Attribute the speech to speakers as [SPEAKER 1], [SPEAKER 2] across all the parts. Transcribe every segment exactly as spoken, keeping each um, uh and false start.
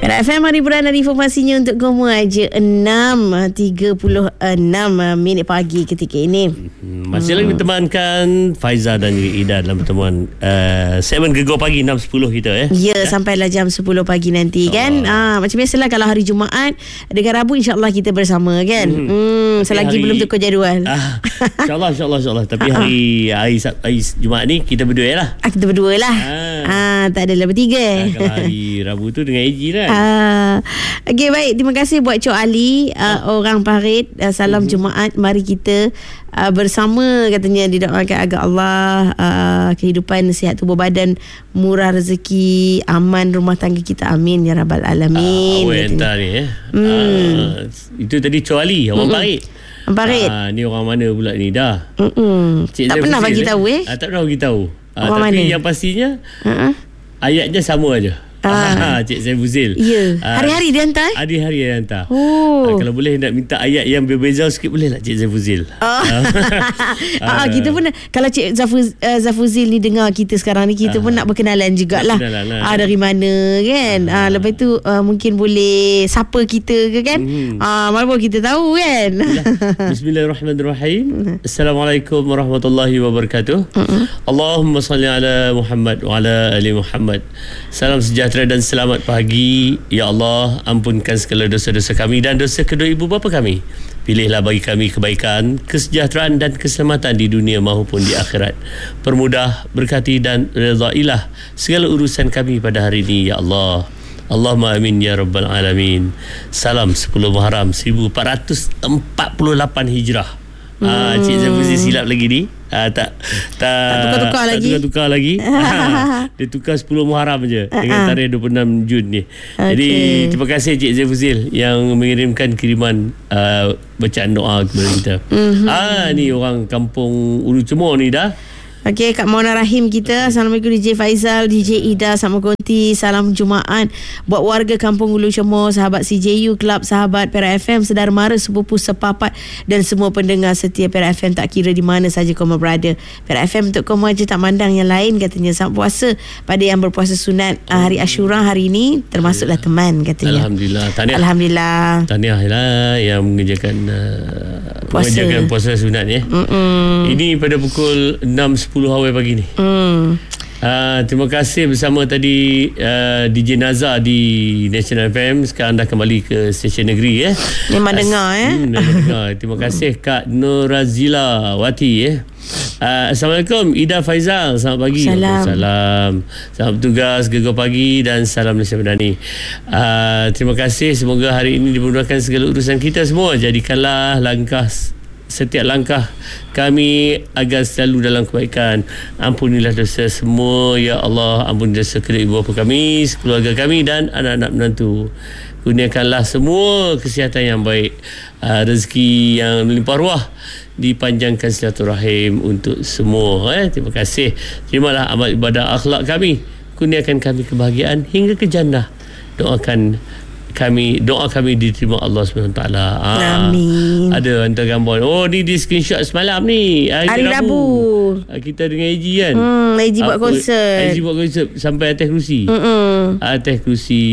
[SPEAKER 1] Perak F M, hari bulan dan informasinya untuk kamu aja enam tiga puluh enam minit pagi ketika ini.
[SPEAKER 2] Hmm, masih hmm. lagi bertemankan Faiza dan juga Ida dalam pertemuan uh, segmen Gegar Pagi enam sepuluh kita ya.
[SPEAKER 1] Ya, ya, sampailah jam sepuluh pagi nanti kan. Oh. Ah, macam biasalah kalau hari Jumaat dengan Rabu insya-Allah kita bersama kan. Hmm, hmm selagi hari, belum tukar jadual. Ah,
[SPEAKER 2] insya-Allah insya-Allah insya-Allah tapi hari hari, hari Jumaat ni kita berdua lah.
[SPEAKER 1] Ah, kita berdua lah. Ah, ah tak adalah bertiga.
[SPEAKER 2] Ah, kalau hari Rabu tu dengan A G lah.
[SPEAKER 1] Uh, okay, baik, terima kasih buat Cok Ali, uh, oh. orang Parit. uh, Salam uh-huh. Jumaat. Mari kita uh, bersama, katanya didoakan agar Allah uh, kehidupan, sihat tubuh badan, murah rezeki, aman rumah tangga kita, amin ya rabbal alamin.
[SPEAKER 2] uh, Awak hantar ni eh? hmm. uh, Itu tadi Cok Ali, orang uh-huh. Parit.
[SPEAKER 1] Parit.
[SPEAKER 2] uh, Ni orang mana pula ni dah?
[SPEAKER 1] uh-uh. Tak pernah bagi tahu eh?
[SPEAKER 2] uh, Tak pernah bagi tahu. uh,
[SPEAKER 1] Orang
[SPEAKER 2] Tapi
[SPEAKER 1] mana?
[SPEAKER 2] yang pastinya uh-uh. ayatnya sama aja.
[SPEAKER 1] Ah.
[SPEAKER 2] Cik Zaifuzil.
[SPEAKER 1] Ya. Hari-hari dia hantar?
[SPEAKER 2] Hari-hari dia hantar.
[SPEAKER 1] Oh.
[SPEAKER 2] Ah, kalau boleh nak minta ayat yang berbeza sikit, boleh tak Cik Zaifuzil?
[SPEAKER 1] Oh. ah, kita pun kalau Cik Zafuz, uh, Zaifuzil ni dengar kita sekarang ni, kita ah. pun nak berkenalan jugalah. Berkenalan lah. Ah, dari mana kan? Ah. Ah, lepas tu uh, mungkin boleh sapa kita ke kan? Hmm. Ah, mana pun kita tahu kan.
[SPEAKER 2] Bismillahirrahmanirrahim. Assalamualaikum warahmatullahi wabarakatuh. Uh-uh. Allahumma salli ala Muhammad wa ala ali Muhammad. Salam sejahtera dan selamat pagi. Ya Allah, ampunkan segala dosa-dosa kami dan dosa kedua ibu bapa kami. Pilihlah bagi kami kebaikan, kesejahteraan dan keselamatan di dunia maupun di akhirat. Permudah, berkati dan redailah segala urusan kami pada hari ini, ya Allah. Allahumma amin ya rabbal alamin. Salam sepuluh Muharram seribu empat ratus empat puluh lapan Hijrah. Hmm. Ah, Cik Zaifuzil silap lagi ni. Ah, tak tak,
[SPEAKER 1] tak tukar-tukar
[SPEAKER 2] tak
[SPEAKER 1] lagi.
[SPEAKER 2] Tukar-tukar lagi. ah, dia tukar sepuluh Muharram je uh-huh. dengan tarikh dua puluh enam Jun ni. Okay. Jadi terima kasih Cik Zaifuzil yang mengirimkan kiriman uh, bacaan doa kepada kita. Uh-huh. Ah, ni orang kampung Ulu Cemor ni dah.
[SPEAKER 1] Okey, Kak Mona Rahim kita. Assalamualaikum D J Faizal, D J Ida, sama konti. Salam Jumaat buat warga kampung Ulu Cemor, sahabat C J U, Kelab Sahabat Perak F M, sedara mara, sepupu sepapat dan semua pendengar setia Perak F M, tak kira di mana saja kamu berada. Perak F M untuk kamu aja, tak mandang yang lain, katanya. Selamat puasa pada yang berpuasa sunat hari Ashura hari ini, termasuklah teman, katanya.
[SPEAKER 2] Alhamdulillah. Tahniah.
[SPEAKER 1] Alhamdulillah.
[SPEAKER 2] Tahniah lah yang mengerjakan uh,
[SPEAKER 1] puasa.
[SPEAKER 2] mengerjakan puasa sunat ya. Mm-mm. Ini pada pukul enam sepuluh awal pagi ni. Hmm. Uh, terima kasih bersama tadi uh, D J Nazar di National F M. Sekarang dah kembali ke stesen negeri ya.
[SPEAKER 1] Memang As- dengar ya. Hmm,
[SPEAKER 2] memang dengar. Terima kasih Kak Nurazila Wati ya. Uh, Assalamualaikum Ida Faizal, selamat pagi.
[SPEAKER 1] Salam.
[SPEAKER 2] Salam. Selamat bertugas Gegar Pagi dan salam Malaysia Madani. Uh, terima kasih, semoga hari ini dimudahkan segala urusan kita semua. Jadikanlah langkah setiap langkah kami agar selalu dalam kebaikan. Ampunilah dosa semua ya Allah. Ampunilah dosa kedua ibu bapa kami, keluarga kami dan anak-anak menantu. Kurniakanlah semua kesihatan yang baik, uh, rezeki yang melimpah ruah, dipanjangkan silaturahim untuk semua eh. Terima kasih. Terimalah amal ibadah akhlak kami, kurniakan kami kebahagiaan hingga ke jannah. Doakan kami, doa kami diterima Allah subhanahu wa taala.
[SPEAKER 1] Amin.
[SPEAKER 2] Ada hantar gambar. Oh, ni di screenshot semalam ni. Hari,
[SPEAKER 1] hari Rabu.
[SPEAKER 2] Rabu. Kita dengan A G kan.
[SPEAKER 1] Hmm, A G buat konsert.
[SPEAKER 2] A G buat konsert sampai atas kerusi.
[SPEAKER 1] Hmm.
[SPEAKER 2] Atas kerusi.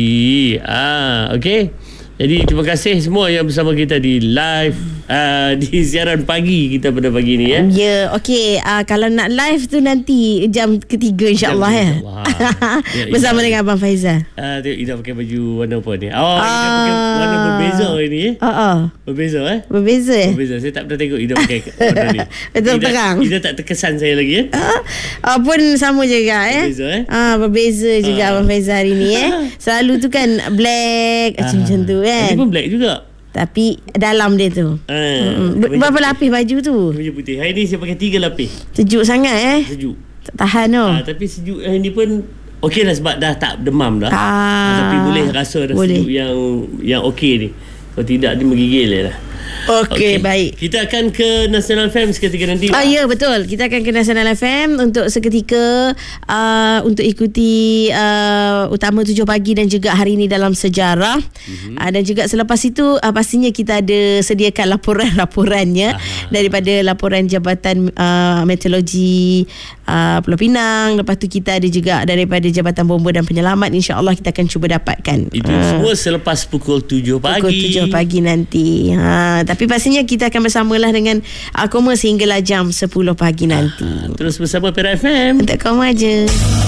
[SPEAKER 2] Ah, okey. Jadi terima kasih semua yang bersama kita di live uh, di siaran pagi kita pada pagi ni ya.
[SPEAKER 1] Ya, yeah, okey. Uh, kalau nak live tu nanti jam ketiga insya-Allah ya. ya. Bersama ya, dengan Abang Faizal.
[SPEAKER 2] Ah, uh, tengok Ida pakai baju warna apa ni? Oh, uh, Ida pakai warna berbeza hari ni eh.
[SPEAKER 1] Ha uh, uh.
[SPEAKER 2] Berbeza eh?
[SPEAKER 1] Berbeza. Eh?
[SPEAKER 2] Berbeza. Saya tak pernah tengok Ida pakai warna ni.
[SPEAKER 1] Betul
[SPEAKER 2] Ida,
[SPEAKER 1] terang.
[SPEAKER 2] Ida tak terkesan saya lagi eh.
[SPEAKER 1] Uh, uh, pun sama juga eh.
[SPEAKER 2] Berbeza eh.
[SPEAKER 1] Ah, uh, berbeza juga uh. Abang Faizal hari ni eh. Selalu tu kan black uh. macam tu kan.
[SPEAKER 2] Ini pun black juga.
[SPEAKER 1] Tapi dalam dia tu uh, mm-hmm. Berapa lapis baju tu?
[SPEAKER 2] Baju putih. Hari ni saya pakai tiga lapis.
[SPEAKER 1] Sejuk sangat eh.
[SPEAKER 2] Sejuk.
[SPEAKER 1] Tak tahan tu.
[SPEAKER 2] Ah, tapi sejuk hari ni pun okey lah sebab dah tak demam dah.
[SPEAKER 1] Ah,
[SPEAKER 2] tapi boleh rasa dah
[SPEAKER 1] boleh.
[SPEAKER 2] sejuk yang yang okey ni. Kalau tidak dia menggigil je lah.
[SPEAKER 1] Okey, okay, baik.
[SPEAKER 2] Kita akan ke National F M seketika nanti.
[SPEAKER 1] Ah, ya, betul. Kita akan ke National F M untuk seketika uh, untuk ikuti uh, utama tujuh pagi dan juga hari ini dalam sejarah. Mm-hmm. Uh, dan juga selepas itu uh, pastinya kita ada sediakan laporan-laporannya Aha. daripada laporan Jabatan uh, Meteorologi uh, Pulau Pinang. Lepas tu kita ada juga daripada Jabatan Bomba dan Penyelamat. InsyaAllah kita akan cuba dapatkan.
[SPEAKER 2] Itu uh, semua selepas pukul tujuh pagi.
[SPEAKER 1] Pukul tujuh pagi nanti. Ha, tapi pastinya kita akan bersamalah dengan Akoma sehinggalah jam sepuluh pagi nanti.
[SPEAKER 2] Uh, terus bersama Perak F M.
[SPEAKER 1] Untuk kamu aja.